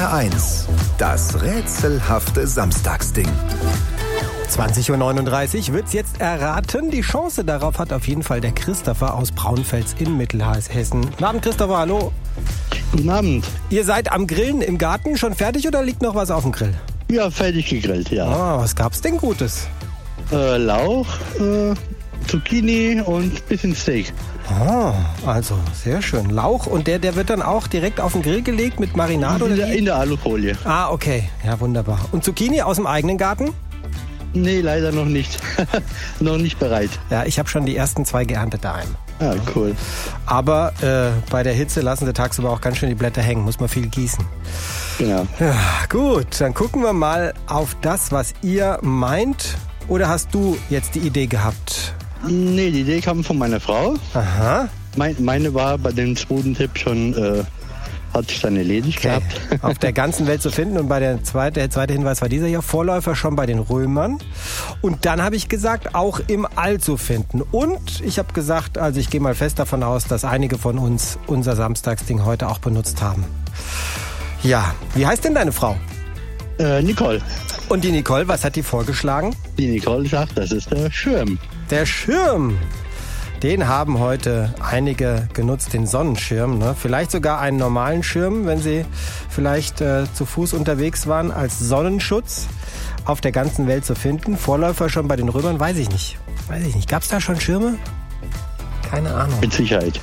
HR1, das rätselhafte Samstagsding. 20.39 Uhr wird's jetzt erraten. Die Chance darauf hat auf jeden Fall der Christopher aus Braunfels in Mittelhessen. Guten Abend, Christopher, hallo. Guten Abend. Ihr seid am Grillen im Garten schon fertig oder liegt noch was auf dem Grill? Ja, fertig gegrillt, ja. Was gab's denn Gutes? Lauch, Zucchini und ein bisschen Steak. Also sehr schön. Lauch und der wird dann auch direkt auf den Grill gelegt mit Marinade oder wie? In der Alufolie. Okay. Ja, wunderbar. Und Zucchini aus dem eigenen Garten? Nee, leider noch nicht. Noch nicht bereit. Ja, ich habe schon die ersten 2 geerntet daheim. Ah, cool. Aber bei der Hitze lassen sie tagsüber auch ganz schön die Blätter hängen. Muss man viel gießen. Genau. Ja, gut, dann gucken wir mal auf das, was ihr meint. Oder hast du jetzt die Idee gehabt? Nee, die Idee kam von meiner Frau. Aha. Meine war bei dem zweiten Tipp schon, hat sich dann erledigt gehabt. Auf der ganzen Welt zu finden. Und der zweite Hinweis war dieser hier, Vorläufer schon bei den Römern. Und dann habe ich gesagt, auch im All zu finden. Und ich habe gesagt, also ich gehe mal fest davon aus, dass einige von uns unser Samstagsding heute auch benutzt haben. Ja, wie heißt denn deine Frau? Nicole. Und die Nicole, was hat die vorgeschlagen? Die Nicole sagt, das ist der Schirm. Der Schirm. Den haben heute einige genutzt, den Sonnenschirm. Ne? Vielleicht sogar einen normalen Schirm, wenn sie vielleicht zu Fuß unterwegs waren, als Sonnenschutz auf der ganzen Welt zu finden. Vorläufer schon bei den Römern, weiß ich nicht. Gab es da schon Schirme? Keine Ahnung. Mit Sicherheit.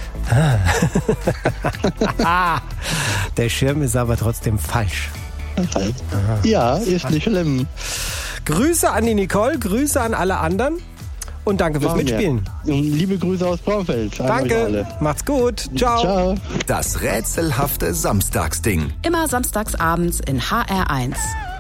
Der Schirm ist aber trotzdem falsch. Ja, ist nicht schlimm. Grüße an die Nicole, Grüße an alle anderen und danke fürs Mitspielen. Und liebe Grüße aus Braunfels. Danke, macht's gut. Ciao. Ciao. Das rätselhafte Samstagsding. Immer samstags abends in HR1.